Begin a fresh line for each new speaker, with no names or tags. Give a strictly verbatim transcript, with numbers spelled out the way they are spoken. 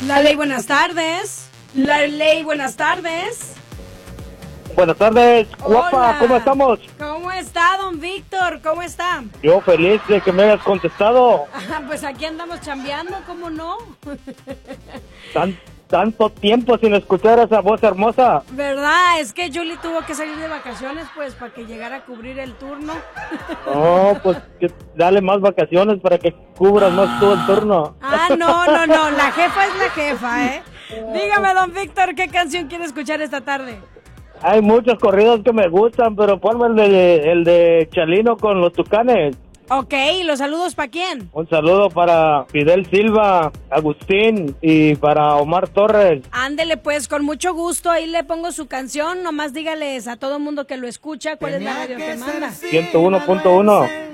La Ley, buenas tardes. La Ley, buenas tardes.
Buenas tardes, guapa,
Hola.
¿cómo estamos?
¿Cómo está, don Víctor? ¿Cómo está?
Yo feliz de que me hayas contestado.
Ah, pues aquí andamos chambeando, ¿cómo no?
Tan, tanto tiempo sin escuchar esa voz hermosa.
¿Verdad? Es que Julie tuvo que salir de vacaciones, pues, para que llegara a cubrir el turno.
No, pues que dale más vacaciones para que cubras más tú el turno.
Ah, no, no, no, la jefa es la jefa, ¿eh? Dígame, don Víctor, ¿qué canción quiere escuchar esta tarde?
Hay muchos corridos que me gustan, pero ponme el de, el de Chalino con los Tucanes.
Ok, ¿y los saludos para quién?
Un saludo para Fidel Silva, Agustín y para Omar Torres.
Ándele pues, con mucho gusto, ahí le pongo su canción, nomás dígales a todo mundo que lo escucha cuál es la radio que manda.
ciento uno punto uno.